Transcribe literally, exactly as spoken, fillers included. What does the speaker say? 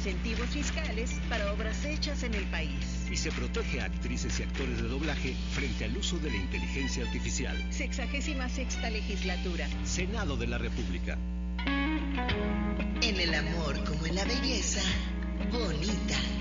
incentivos fiscales para obras hechas en el país. Y se protege a actrices y actores de doblaje frente al uso de la inteligencia artificial. Sexagésima sexta legislatura. Senado de la República. En el amor como en la belleza, bonita.